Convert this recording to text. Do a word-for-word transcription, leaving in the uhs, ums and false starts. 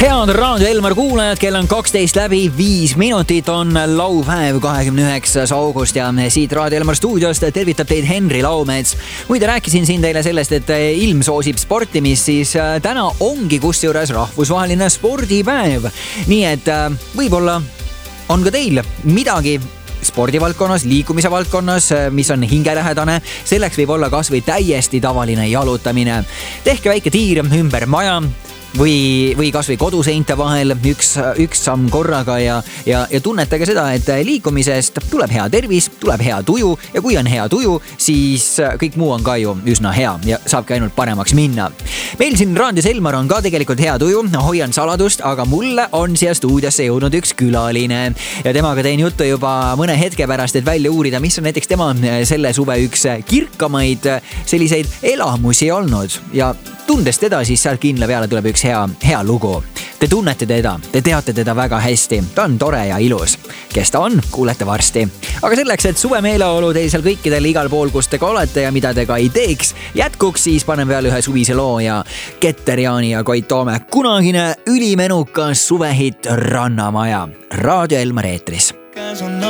Head Raadio Elmar kuulajad, kell on kaksteist läbi viis minutit, on laupäev kahekümne üheksas august ja siit Raadio Elmar stuudiost tervitab teid Henri Laumets. Muide, rääkisin siin teile sellest, et ilm soosib sportimist, siis täna ongi kusjuures rahvusvaheline spordipäev. Nii et võib-olla on ka teil midagi spordivaldkonnas, liikumise valdkonnas, mis on hingelähedane. Selleks võib olla kas või täiesti tavaline jalutamine. Tehke väike tiir ümber maja või, või kas või koduseinte vahel üks, üks samm korraga ja, ja, ja tunnetage seda, et liikumisest tuleb hea tervis, tuleb hea tuju ja kui on hea tuju, siis kõik muu on ka ju üsna hea ja saabki ainult paremaks minna. Meil siin Raadios Elmar on ka tegelikult hea tuju, hoian saladust, aga mulle on siia stuudiosse jõudnud üks külaline ja temaga teen juttu juba mõne hetke pärast, et välja uurida, mis on näiteks tema selle suve üks kirkamaid selliseid elamusi olnud ja tundes teda, siis sealt kindla peale tuleb üks hea, hea lugu. Te tunnete teda, te teate teda väga hästi. Ta on tore ja ilus. Kes ta on, kuulete varsti. Aga selleks, et suve meeleolu teil seal kõikidel igal pool, kus te ka olete ja mida te ka ei teeks, jätkuks siis panen peale ühe suvise loo ja Keter Jaani ja Koit Toome. Kunagine ülimenukas suvehitt Rannamaja. Raadio Elmar eetris. Käes on